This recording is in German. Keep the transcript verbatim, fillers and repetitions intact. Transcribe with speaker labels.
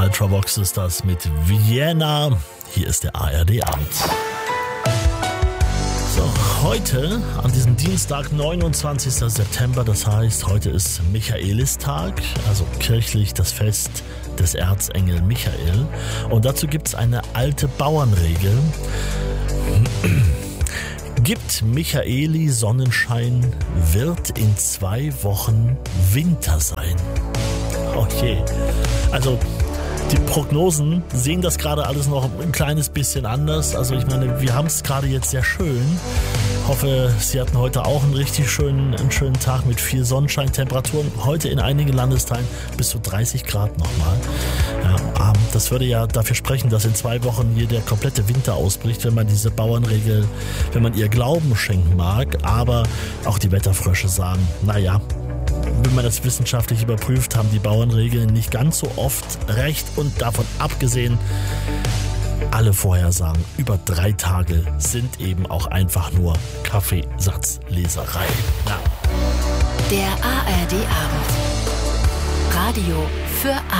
Speaker 1: Ultravox ist das mit Vienna. Hier ist der A R D-Abend. So, heute, an diesem Dienstag, neunundzwanzigsten September, das heißt, heute ist Michaelistag, also kirchlich das Fest des Erzengel Michael. Und dazu gibt es eine alte Bauernregel. Gibt Michaeli Sonnenschein, wird in zwei Wochen Winter sein. Okay, also die Prognosen sehen das gerade alles noch ein kleines bisschen anders. Also ich meine, wir haben es gerade jetzt sehr schön. Hoffe, Sie hatten heute auch einen richtig schönen, einen schönen Tag mit viel Sonnenschein. Temperaturen heute in einigen Landesteilen bis zu dreißig Grad nochmal. Ja, das würde ja dafür sprechen, dass in zwei Wochen hier der komplette Winter ausbricht, wenn man diese Bauernregel, wenn man ihr Glauben schenken mag. Aber auch die Wetterfrösche sagen, naja, wenn man das wissenschaftlich überprüft, haben die Bauernregeln nicht ganz so oft recht. Und davon abgesehen, alle Vorhersagen über drei Tage sind eben auch einfach nur Kaffeesatzleserei. Ja.
Speaker 2: Der A R D-Abend. Radio für